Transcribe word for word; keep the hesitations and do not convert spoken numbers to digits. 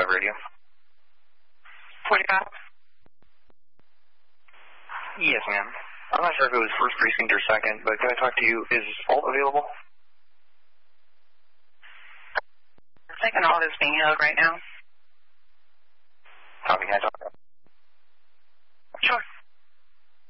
forty-five radio. forty-five? Yes, ma'am. I'm not sure if it was first precinct or second, but can I talk to you? Is Alt available? Second Alt is being held right now. Copy, can I talk? Sure.